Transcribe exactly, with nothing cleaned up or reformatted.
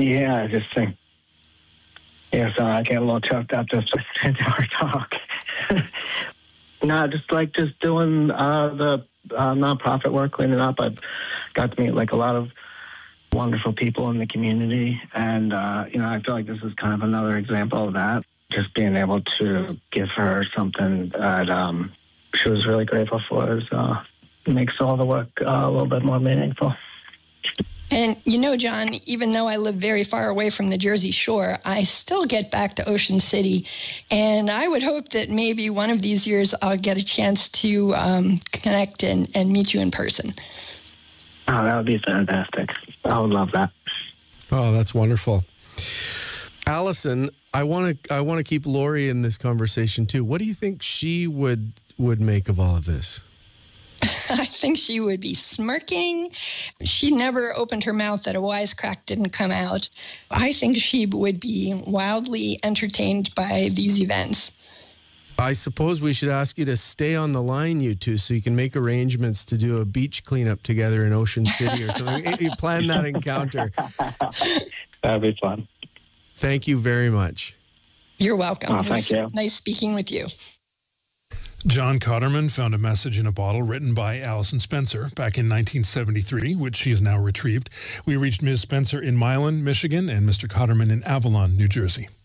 Yeah, I just think, yeah, so I get a little choked up just listening to our talk. No, just like just doing uh, the uh, nonprofit work, cleaning up. I've got to meet like a lot of wonderful people in the community. And, uh, you know, I feel like this is kind of another example of that. Just being able to give her something that um, she was really grateful for is, uh, makes all the work uh, a little bit more meaningful. And, you know, John, even though I live very far away from the Jersey Shore, I still get back to Ocean City. And I would hope that maybe one of these years I'll get a chance to um, connect and, and meet you in person. Oh, that would be fantastic. I would love that. Oh, that's wonderful. Allison, I want to I want to keep Lori in this conversation too. What do you think she would would make of all of this? I think she would be smirking. She never opened her mouth that a wisecrack didn't come out. I think she would be wildly entertained by these events. I suppose we should ask you to stay on the line, you two, so you can make arrangements to do a beach cleanup together in Ocean City or something. You plan that encounter. That'd be fun. Thank you very much. You're welcome. Oh, thank you. Nice speaking with you. John Cotterman found a message in a bottle written by Allison Spencer back in nineteen seventy-three, which she has now retrieved. We reached Miz Spencer in Milan, Michigan, and Mister Cotterman in Avalon, New Jersey.